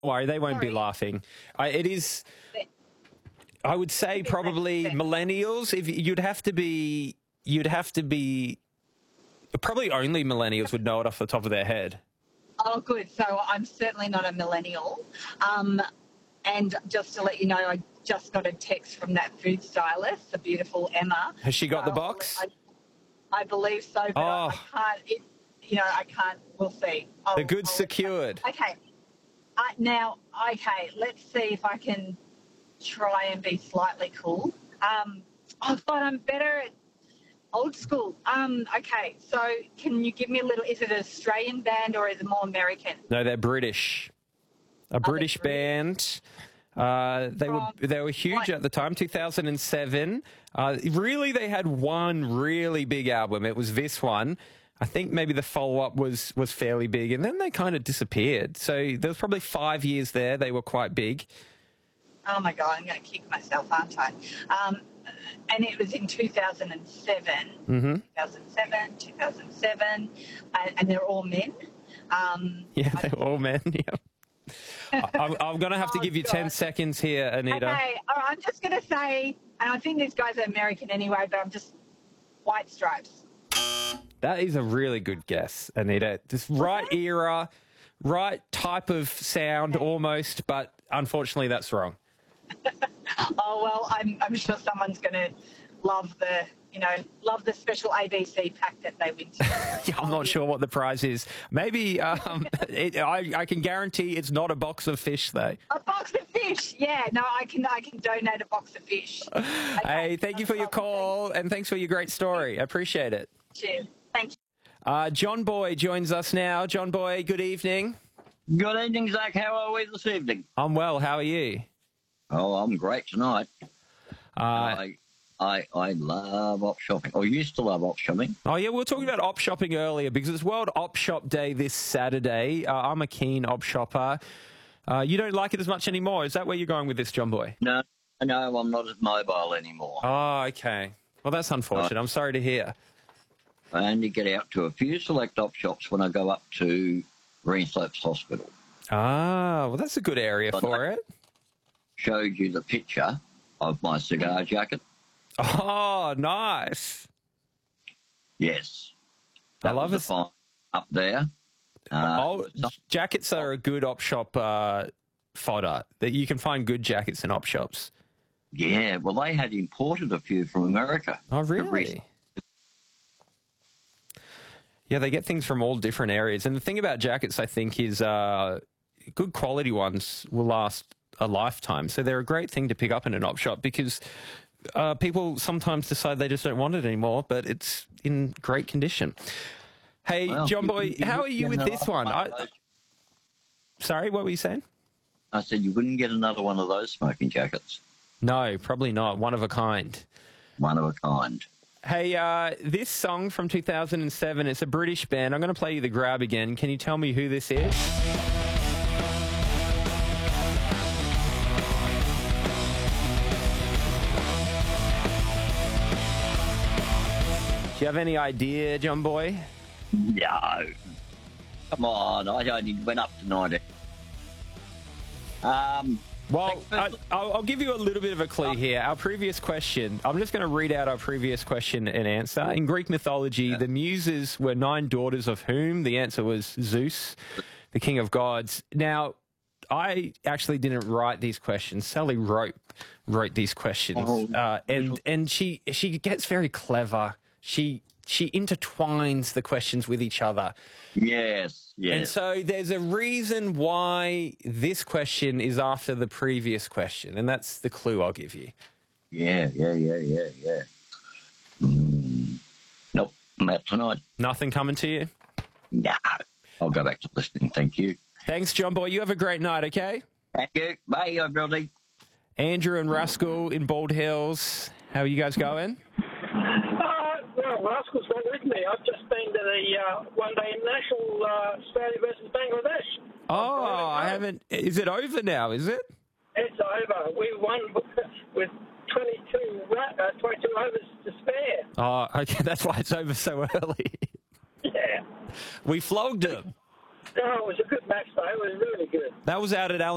worry, they won't be Sorry. laughing. It is, I would say, probably millennials. If you'd have to be, probably only millennials would know it off the top of their head. Oh, good. So I'm certainly not a millennial. And just to let you know, I just got a text from that food stylist, the beautiful Emma. Has she got the box? I believe so, but I can't. I can't. We'll see. The goods secured. Okay. Let's see if I can try and be slightly cool. God, I'm better at old school. Okay, so can you give me a little, is it an Australian band or is it more American? No, they're British. A British band. They were huge at the time, 2007. Really, they had one really big album. It was this one. I think maybe the follow-up was fairly big, and then they kind of disappeared. So there was probably 5 years there. They were quite big. Oh, my God, I'm going to kick myself, aren't I? And it was in 2007. Mm-hmm. 2007, and they're all men. Yeah, they're all men, yeah. I'm going to have to give you 10 seconds here, Anita. Okay, all right, I'm just going to say, and I think these guys are American anyway, but I'm just White Stripes. That is a really good guess, Anita. This right era, right type of sound almost, but unfortunately that's wrong. Oh, well, I'm sure someone's going to love the special ABC pack that they win. Yeah, I'm not sure what the prize is. Maybe I can guarantee it's not a box of fish, though. A box of fish, yeah. No, I can donate a box of fish. Okay. Hey, thank you for your call and thanks for your great story. I appreciate it. Cheers. Thank you. John Boy joins us now. John Boy, good evening. Good evening, Zach. How are we this evening? I'm well. How are you? Oh, I'm great tonight. I love op shopping. Or used to love op shopping. Oh, yeah, we were talking about op shopping earlier because it's World Op Shop Day this Saturday. I'm a keen op shopper. You don't like it as much anymore. Is that where you're going with this, John Boy? No, I'm not as mobile anymore. Oh, okay. Well, that's unfortunate. I'm sorry to hear. I only get out to a few select op shops when I go up to Greenslopes Hospital. Ah, well, that's a good area for it. Showed you the picture of my cigar jacket. Oh, nice. Yes. I love it. Up there. Jackets are a good op shop fodder. That you can find good jackets in op shops. Yeah, well, they had imported a few from America. Oh, really? Yeah, they get things from all different areas. And the thing about jackets, I think, is good quality ones will last a lifetime. So they're a great thing to pick up in an op shop because people sometimes decide they just don't want it anymore, but it's in great condition. Hey, well, John Boy, how are you with this one? Sorry, what were you saying? I said you wouldn't get another one of those smoking jackets. No, probably not. One of a kind. One of a kind. Hey, this song from 2007, it's a British band. I'm going to play you the grab again. Can you tell me who this is? Do you have any idea, John Boy? No. Come on, I only went up to 90. Well, I'll give you a little bit of a clue here. Our previous question, I'm just going to read out our previous question and answer. In Greek mythology, the Muses were 9 daughters of whom? The answer was Zeus, the king of gods. Now, I actually didn't write these questions. Sally wrote these questions. And she gets very clever. She intertwines the questions with each other. Yes, yes. And so there's a reason why this question is after the previous question, and that's the clue I'll give you. Yeah. Nope, not tonight. Nothing coming to you? No. I'll go back to listening, thank you. Thanks, John Boy. You have a great night, okay? Thank you. Bye, everybody. Andrew and Rascal in Bald Hills. How are you guys going? Well, Rascal's not with me. I've just been to the one-day international Australia versus Bangladesh. Oh, I haven't. Is it over now, is it? It's over. We won with 22 overs to spare. Oh, okay. That's why it's over so early. Yeah. We flogged them. No, it was a good match, though. It was really good. That was out at Allen